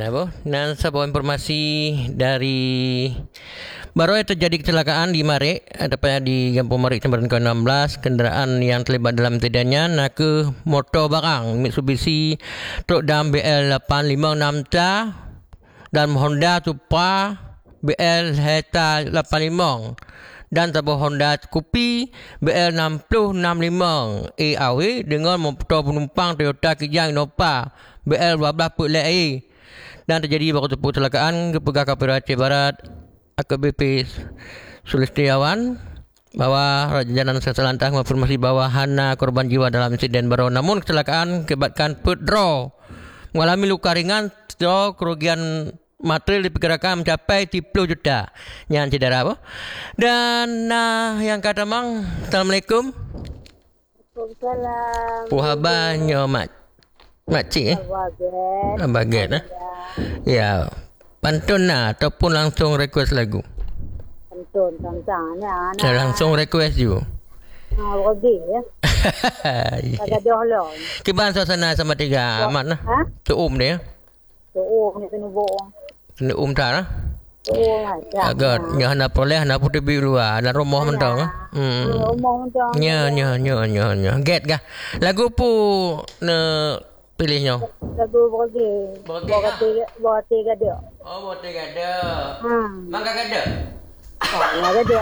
Apa? Dan sebuah informasi dari baru terjadi kecelakaan di Marik, tepatnya di Kampung Marik Cemperan ke-16. Kenderaan yang terlibat dalam kejadiannya naka motor barang Mitsubishi truk dam BL856T dan Honda Supra BL Heta 85 dan sebuah Honda Scoopy BL6065 AAW dengan motor penumpang Toyota Kijang Innova BL12.LA. Dan terjadi baku tepuk kecelakaan Kepegah Kapolri Aceh Barat AKBP Sulistiawan bahwa Rajanan Selantas menginformasi bahawa hana korban jiwa dalam insiden baru. Namun kecelakaan akibatkan pedro mengalami luka ringan atau kerugian material diperkirakan mencapai 30 juta. Yang cedera apa? Dan yang kata mang, Assalamualaikum. Waalaikumsalam. Puhabanyo makcik baget ya, pantun ataupun langsung request lagu. Pantun tantangnya Langsung request you. Rogi ya. Ada dohlon. Kiban suasana sama tiga amat nah. Tu dia. Tu ni kena bohong. Kena tak lah. Agak hana boleh hana putih biru ada rumah mentang. Rumah mentang. Nya. Get kah? Lagu pu ne pilihnya. Lagu Rogi. Bote gada. Oh, bote gada. Mangga gada. Anak gada.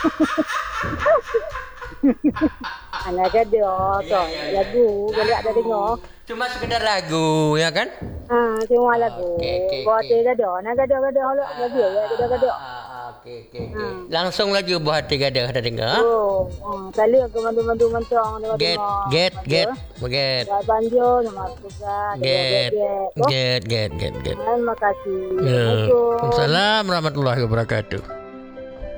Anak gada tu. Lagu galak dah dengar. Cuma sekedar lagu ya kan? Cuma lagu. Bote gada. Anak gada halak lagi ya gada. Okey. Langsung lagi buat hati gada ada dengar. Kali aku mandu mentang Get. Banjo nama suka. Get. Terima kasih. Assalamualaikum warahmatullahi wabarakatuh.